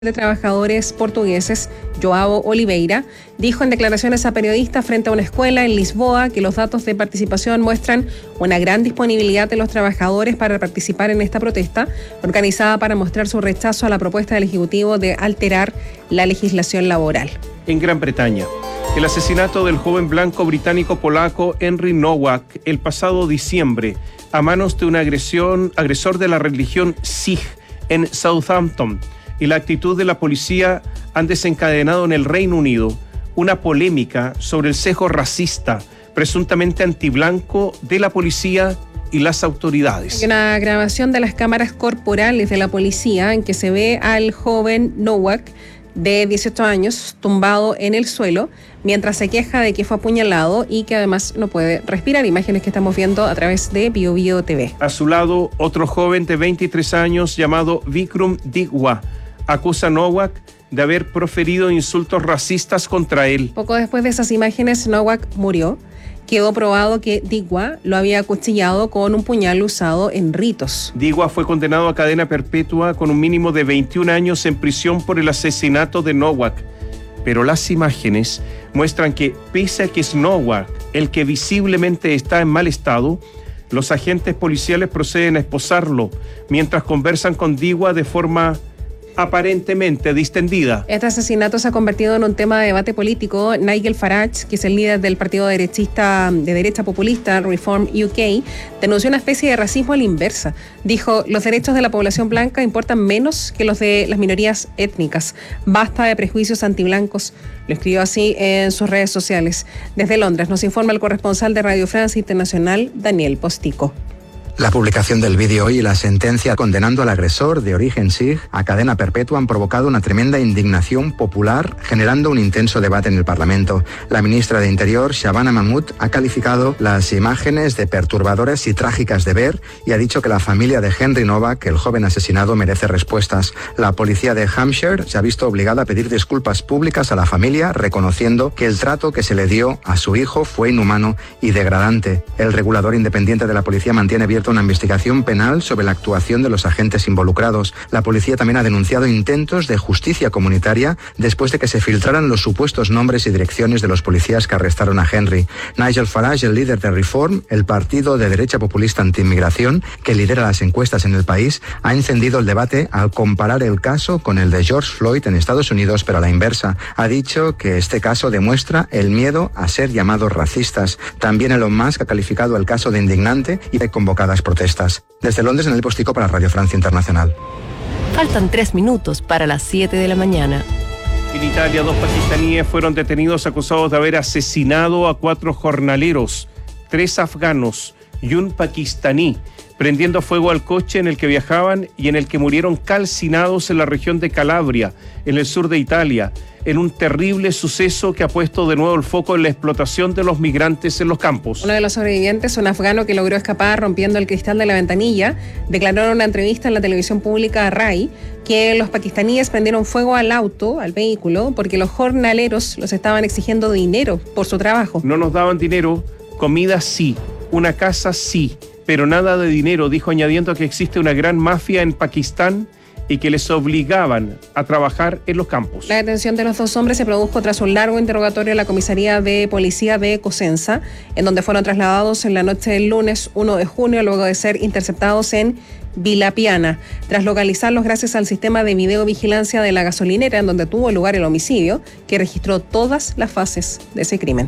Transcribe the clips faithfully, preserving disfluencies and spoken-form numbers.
de trabajadores portugueses, Joao Oliveira, dijo en declaraciones a periodistas frente a una escuela en Lisboa que los datos de participación muestran una gran disponibilidad de los trabajadores para participar en esta protesta, organizada para mostrar su rechazo a la propuesta del Ejecutivo de alterar la legislación laboral. En Gran Bretaña, el asesinato del joven blanco británico-polaco Henry Nowak el pasado diciembre a manos de un agresión, agresor de la religión Sikh en Southampton y la actitud de la policía han desencadenado en el Reino Unido una polémica sobre el sesgo racista presuntamente antiblanco de la policía y las autoridades. Hay una grabación de las cámaras corporales de la policía en que se ve al joven Nowak de dieciocho años tumbado en el suelo mientras se queja de que fue apuñalado y que además no puede respirar. Imágenes que estamos viendo a través de Bio Bio T V. A su lado, otro joven de veintitrés años llamado Vikram Digwa acusa a Nowak de haber proferido insultos racistas contra él. Poco después de esas imágenes, Nowak murió. Quedó probado que Digwa lo había acuchillado con un puñal usado en ritos. Digwa fue condenado a cadena perpetua con un mínimo de veintiún años en prisión por el asesinato de Nowak. Pero las imágenes muestran que, pese a que es Nowak el que visiblemente está en mal estado, los agentes policiales proceden a esposarlo mientras conversan con Digwa de forma aparentemente distendida. Este asesinato se ha convertido en un tema de debate político. Nigel Farage, que es el líder del partido derechista de derecha populista Reform U K, denunció una especie de racismo a la inversa. Dijo: los derechos de la población blanca importan menos que los de las minorías étnicas. Basta de prejuicios antiblancos. Lo escribió así en sus redes sociales. Desde Londres nos informa el corresponsal de Radio France Internacional, Daniel Postico. La publicación del vídeo y la sentencia condenando al agresor de origen Sikh a cadena perpetua han provocado una tremenda indignación popular, generando un intenso debate en el Parlamento. La ministra de Interior, Shabana Mahmood, ha calificado las imágenes de perturbadoras y trágicas de ver y ha dicho que la familia de Henry Nowak, el joven asesinado, merece respuestas. La policía de Hampshire se ha visto obligada a pedir disculpas públicas a la familia, reconociendo que el trato que se le dio a su hijo fue inhumano y degradante. El regulador independiente de la policía mantiene abierto una investigación penal sobre la actuación de los agentes involucrados. La policía también ha denunciado intentos de justicia comunitaria después de que se filtraran los supuestos nombres y direcciones de los policías que arrestaron a Henry. Nigel Farage, el líder de Reform, el partido de derecha populista antiinmigración que lidera las encuestas en el país, ha encendido el debate al comparar el caso con el de George Floyd en Estados Unidos, pero a la inversa. Ha dicho que este caso demuestra el miedo a ser llamados racistas. También Elon Musk ha calificado el caso de indignante y hay convocadas protestas. Desde Londres, en el Postico para Radio Francia Internacional. Faltan tres minutos para las siete de la mañana. En Italia, dos pakistaníes fueron detenidos acusados de haber asesinado a cuatro jornaleros, tres afganos y un pakistaní, prendiendo fuego al coche en el que viajaban y en el que murieron calcinados en la región de Calabria, en el sur de Italia, en un terrible suceso que ha puesto de nuevo el foco en la explotación de los migrantes en los campos. Uno de los sobrevivientes, un afgano que logró escapar rompiendo el cristal de la ventanilla, declaró en una entrevista en la televisión pública RAI que los pakistaníes prendieron fuego al auto, al vehículo, porque los jornaleros los estaban exigiendo dinero por su trabajo. No nos daban dinero, comida sí, una casa sí, pero nada de dinero, dijo, añadiendo que existe una gran mafia en Pakistán y que les obligaban a trabajar en los campos. La detención de los dos hombres se produjo tras un largo interrogatorio en la comisaría de policía de Cosenza, en donde fueron trasladados en la noche del lunes uno de junio, luego de ser interceptados en Vilapiana. Tras localizarlos gracias al sistema de videovigilancia de la gasolinera en donde tuvo lugar el homicidio, que registró todas las fases de ese crimen.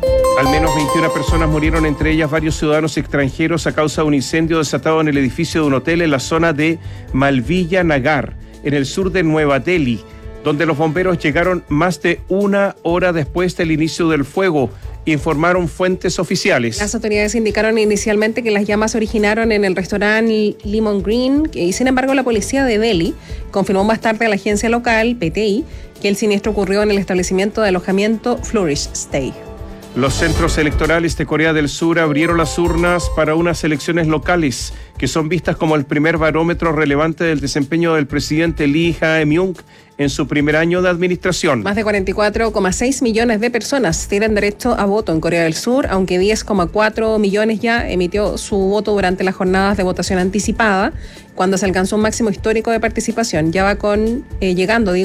Al menos veintiuna personas murieron, entre ellas varios ciudadanos extranjeros, a causa de un incendio desatado en el edificio de un hotel en la zona de Malviya Nagar, en el sur de Nueva Delhi, donde los bomberos llegaron más de una hora después del inicio del fuego, informaron fuentes oficiales. Las autoridades indicaron inicialmente que las llamas se originaron en el restaurante Lemon Green y, sin embargo, la policía de Delhi confirmó más tarde a la agencia local, P T I, que el siniestro ocurrió en el establecimiento de alojamiento Flourish Stay. Los centros electorales de Corea del Sur abrieron las urnas para unas elecciones locales que son vistas como el primer barómetro relevante del desempeño del presidente Lee Jae-myung en su primer año de administración. Más de cuarenta y cuatro coma seis millones de personas tienen derecho a voto en Corea del Sur, aunque diez coma cuatro millones ya emitió su voto durante las jornadas de votación anticipada, cuando se alcanzó un máximo histórico de participación. Ya va con eh, llegando, digo,